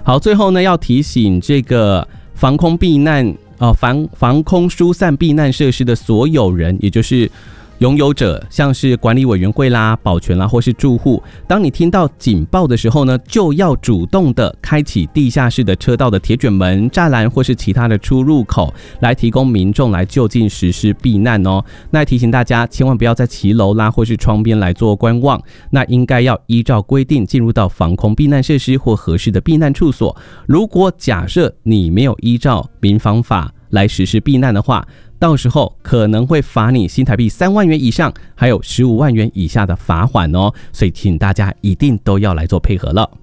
好，最后呢要提醒这个防空避难防空疏散避难设施的所有人，也就是拥有者，像是管理委员会啦、保全啦，或是住户，当你听到警报的时候呢，就要主动的开启地下室的车道的铁卷门、栅栏或是其他的出入口，来提供民众来就近实施避难哦。那提醒大家，千万不要在骑楼啦或是窗边来做观望，那应该要依照规定进入到防空避难设施或合适的避难处所。如果假设你没有依照民防法来实施避难的话，到时候可能会罚你新台币3万元以上，还有15万元以下的罚款哦，所以请大家一定都要来做配合了。